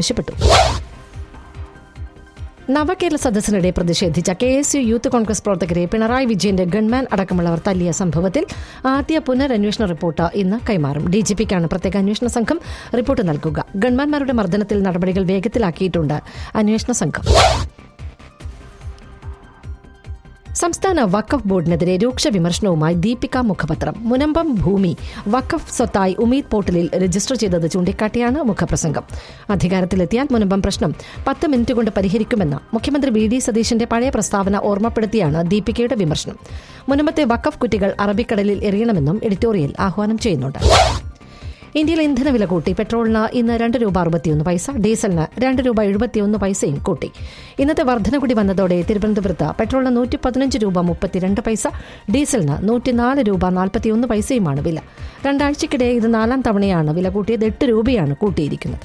ആവശ്യപ്പെട്ടു. നവകേരള സദസ്സിനിടെ പ്രതിഷേധിച്ച KSU youth Congress പ്രവർത്തകരെ പിണറായി വിജയന്റെ ഗൺമാൻ അടക്കമുള്ളവർ തല്ലിയ സംഭവത്തിൽ ആദ്യ പുനരന്വേഷണ റിപ്പോർട്ട് ഇന്ന് കൈമാറും. DGPക്കാണ് പ്രത്യേക അന്വേഷണ സംഘം റിപ്പോർട്ട് നൽകുക. ഗൺമാൻമാരുടെ മർദ്ദനത്തിൽ നടപടികൾ വേഗത്തിലാക്കിയിട്ടുണ്ട് അന്വേഷണ സംഘം. സംസ്ഥാന വഖഫ് ബോർഡിനെതിരെ രൂക്ഷ വിമർശനവുമായി ദീപിക മുഖപത്രം. മുനമ്പം ഭൂമി വഖഫ് സ്വത്തായി ഉമീദ് പോർട്ടലിൽ രജിസ്റ്റർ ചെയ്തത് ചൂണ്ടിക്കാട്ടിയാണ് മുഖപ്രസംഗം. അധികാരത്തിലെത്തിയാൽ മുനമ്പം പ്രശ്നം 10 മിനിറ്റ് കൊണ്ട് പരിഹരിക്കുമെന്ന മുഖ്യമന്ത്രി VD സതീശന്റെ പഴയ പ്രസ്താവന ഓർമ്മപ്പെടുത്തിയാണ് ദീപികയുടെ വിമർശനം. മുനമ്പത്തെ വഖഫ് കുറ്റികൾ അറബിക്കടലിൽ എറിയണമെന്നും എഡിറ്റോറിയൽ ആഹ്വാനം ചെയ്യുന്നുണ്ട്. ഇന്ത്യയിൽ ഇന്ധനവില കൂട്ടി. പെട്രോളിന് ഇന്ന് ₹2.61, ഡീസലിന് ₹2.71 കൂട്ടി. ഇന്നത്തെ വർധന കൂടി വന്നതോടെ തിരുവനന്തപുരത്ത് പെട്രോളിന് ₹115.32, ഡീസലിന് ₹104.41 വില. രണ്ടാഴ്ചക്കിടെ ഇത് 4ാം തവണയാണ് വില കൂട്ടിയത്. 8 രൂപയാണ് കൂട്ടിയിരിക്കുന്നത്.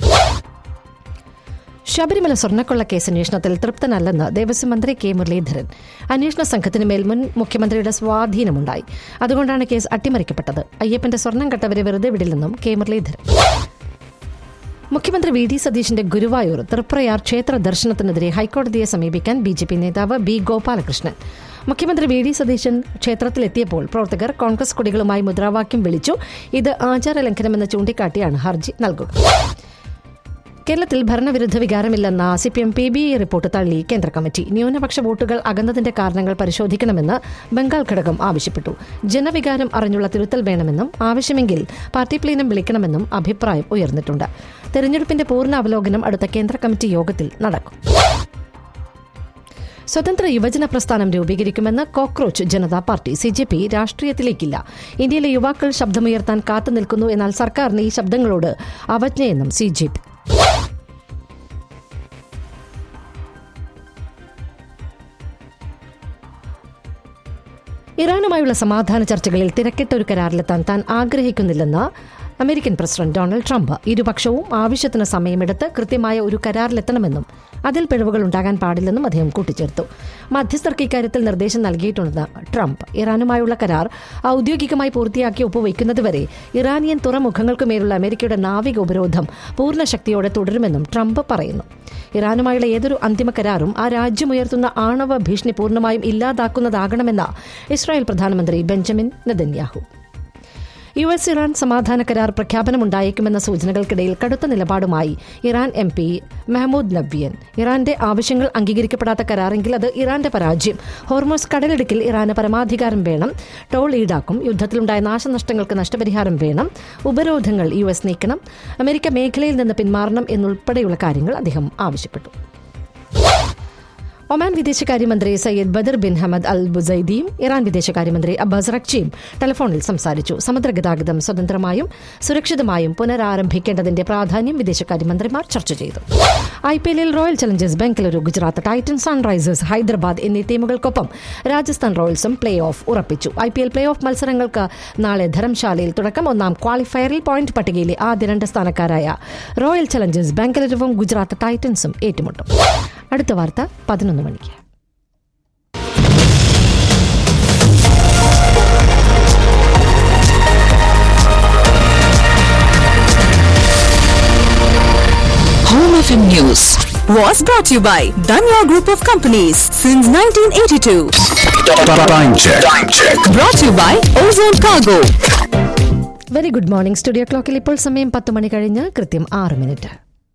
ശബരിമല സ്വർണ്ണക്കൊള്ള കേസ് അന്വേഷണത്തിൽ തൃപ്തനല്ലെന്ന് ദേവസ്വം മന്ത്രി K. മുരളീധരൻ. അന്വേഷണ സംഘത്തിന് മേൽ മുൻ മുഖ്യമന്ത്രിയുടെ സ്വാധീനമുണ്ടായി. അതുകൊണ്ടാണ് കേസ് അട്ടിമറിക്കപ്പെട്ടത്. അയ്യപ്പന്റെ സ്വർണം കട്ടവരെ വെറുതെ വിടില്ലെന്നും K. മുരളീധരൻ. മുഖ്യമന്ത്രി VD സതീശന്റെ ഗുരുവായൂർ തൃപ്രയാർ ക്ഷേത്ര ദർശനത്തിനെതിരെ ഹൈക്കോടതിയെ സമീപിക്കാൻ BJP നേതാവ് B. ഗോപാലകൃഷ്ണൻ. മുഖ്യമന്ത്രി VD സതീശൻ ക്ഷേത്രത്തിലെത്തിയപ്പോൾ പ്രവർത്തകർ കോൺഗ്രസ് കൊടികളുമായി മുദ്രാവാക്യം വിളിച്ചു. ഇത് ആചാരലംഘനമെന്ന് ചൂണ്ടിക്കാട്ടിയാണ് ഹർജി നൽകുക. കേരളത്തിൽ ഭരണവിരുദ്ധ വികാരമില്ലെന്ന CPM PBI റിപ്പോർട്ട് തള്ളി കേന്ദ്ര കമ്മിറ്റി. ന്യൂനപക്ഷ വോട്ടുകൾ അകന്നതിന്റെ കാരണങ്ങൾ പരിശോധിക്കണമെന്ന് ബംഗാൾ ഘടകം ആവശ്യപ്പെട്ടു. ജനവികാരം അറിഞ്ഞുള്ള തിരുത്തൽ വേണമെന്നും ആവശ്യമെങ്കിൽ പാർട്ടി പ്ലീനം വിളിക്കണമെന്നും അഭിപ്രായം ഉയർന്നിട്ടുണ്ട്. തെരഞ്ഞെടുപ്പിന്റെ പൂർണ്ണ അവലോകനം അടുത്ത കേന്ദ്ര കമ്മിറ്റി യോഗത്തിൽ നടക്കും. സ്വതന്ത്ര യുവജന പ്രസ്ഥാനം രൂപീകരിക്കുമെന്ന് കോക്രോച്ച് ജനതാ പാർട്ടി. CJP രാഷ്ട്രീയത്തിലേക്കില്ല. ഇന്ത്യയിലെ യുവാക്കൾ ശബ്ദമുയർത്താൻ കാത്തുനിൽക്കുന്നു. എന്നാൽ സർക്കാരിന് ഈ ശബ്ദങ്ങളോട് അവജ്ഞയെന്നും CJP. ഇറാനുമായുള്ള സമാധാന ചർച്ചകളിൽ തിരക്കിട്ട ഒരു കരാറിലെത്താൻ താൻ ആഗ്രഹിക്കുന്നില്ലെന്ന് അമേരിക്കൻ പ്രസിഡന്റ് ഡൊണാൾഡ് ട്രംപ്. ഇരുപക്ഷവും ആവശ്യത്തിന് സമയമെടുത്ത് കൃത്യമായ ഒരു കരാറിലെത്തണമെന്നും അതിൽ പിഴവുകൾ ഉണ്ടാകാൻ പാടില്ലെന്നും അദ്ദേഹം കൂട്ടിച്ചേർത്തു. മധ്യസ്ഥർക്ക് ഇക്കാര്യത്തിൽ നിർദ്ദേശം നൽകിയിട്ടുണ്ടെന്ന് ട്രംപ്. ഇറാനുമായുള്ള കരാർ ഔദ്യോഗികമായി പൂർത്തിയാക്കി ഒപ്പുവയ്ക്കുന്നതുവരെ ഇറാനിയൻ തുറമുഖങ്ങൾക്കുമേലുള്ള അമേരിക്കയുടെ നാവിക ഉപരോധം പൂർണ്ണ ശക്തിയോടെ തുടരുമെന്നും ട്രംപ് പറയുന്നു. ഇറാനുമായുള്ള ഏതൊരു അന്തിമ കരാറും ആ രാജ്യമുയർത്തുന്ന ആണവ ഭീഷണി പൂർണ്ണമായും ഇല്ലാതാക്കുന്നതാകണമെന്ന ഇസ്രായേൽ പ്രധാനമന്ത്രി ബെഞ്ചമിൻ നെതന്യാഹു. US ഇറാൻ സമാധാന കരാർ പ്രഖ്യാപനമുണ്ടായേക്കുമെന്ന സൂചനകൾക്കിടയിൽ കടുത്ത നിലപാടുമായി ഇറാൻ MP മെഹ്മൂദ് നവ്വിയൻ. ഇറാന്റെ ആവശ്യങ്ങൾ അംഗീകരിക്കപ്പെടാത്ത കരാറെങ്കിൽ അത് ഇറാന്റെ പരാജയം. ഹോർമോസ് കടലിടുക്കിൽ ഇറാന് പരമാധികാരം വേണം. ടോൾ ഈടാക്കും. യുദ്ധത്തിലുണ്ടായ നാശനഷ്ടങ്ങൾക്ക് നഷ്ടപരിഹാരം വേണം. ഉപരോധങ്ങൾ US നീക്കണം. അമേരിക്ക മേഖലയിൽ നിന്ന് പിന്മാറണം എന്നുൾപ്പെടെയുള്ള കാര്യങ്ങൾ അദ്ദേഹം ആവശ്യപ്പെട്ടു. ഒമാൻ വിദേശകാര്യമന്ത്രി Sayyid Badr bin Hamad Al ബുസൈദിയും Iran വിദേശകാര്യമന്ത്രി അബ്ബാസ് അറക്ചിയും ടെലിഫോണിൽ സംസാരിച്ചു. സമുദ്രഗതാഗതം സ്വതന്ത്രമായും സുരക്ഷിതമായും പുനരാരംഭിക്കേണ്ടതിന്റെ പ്രാധാന്യം വിദേശകാര്യമന്ത്രിമാർ ചർച്ച ചെയ്തു. IPLൽ royal Challengers Bengaluru, Gujarat Titans, Sunrisers Hyderabad എന്നീ ടീമുകൾക്കൊപ്പം രാജസ്ഥാൻ റോയൽസും പ്ലേ ഓഫ് ഉറപ്പിച്ചു. IPL പ്ലേ ഓഫ് മത്സരങ്ങൾക്ക് നാളെ ധരംശാലയിൽ തുടക്കം. 1ാം ക്വാളിഫയറിൽ പോയിന്റ് പട്ടികയിലെ ആദ്യ 2 സ്ഥാനക്കാരായ റോയൽ ചലഞ്ചേഴ്സ് ബംഗളൂരുവും ഗുജറാത്ത് ടൈറ്റൻസും ഏറ്റുമുട്ടും. അടുത്ത വാർത്ത 11 മണിക്ക്. Home FM News was brought to you by Danya Group of Companies since 1982. Time check. Brought to you by Ozone Cargo. Very good morning. Studio ക്ലോക്കിൽ ഇപ്പോൾ സമയം 10 മണി കഴിഞ്ഞ് കൃത്യം 6 minute.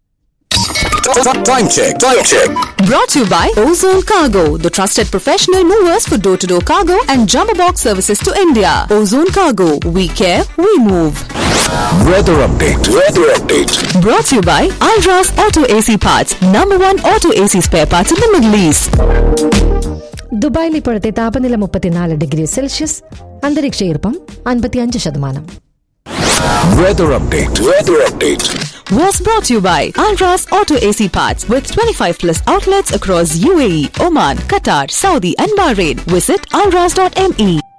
Time check. Brought to you by Ozone Cargo, the trusted professional movers for door-to-door cargo and jumbo box services to India. Ozone Cargo, we care, we move. Weather update. Brought to you by Alras Auto AC Parts, #1 auto AC spare parts in the Middle East. ദുബായിൽ ഇപ്പോഴത്തെ താപനില 34 degree Celsius, അന്തരീക്ഷ ഈർപ്പം 55%. Weather update. Was brought to you by Alras Auto AC Parts with 25+ outlets across UAE, Oman, Qatar, Saudi and Bahrain. Visit alras.me.